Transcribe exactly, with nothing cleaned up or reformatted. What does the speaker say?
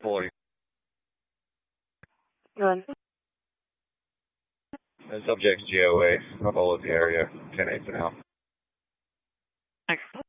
forty. Run. And subject's G O A. I'll follow the area. ten eight for now. Excellent.